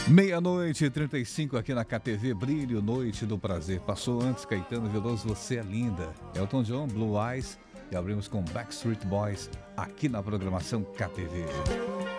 Meia-noite e 35 aqui na KTV, Brilho, Noite do Prazer. Passou antes Caetano Veloso, Você é Linda. Elton John, Blue Eyes. E abrimos com Backstreet Boys aqui na programação KTV.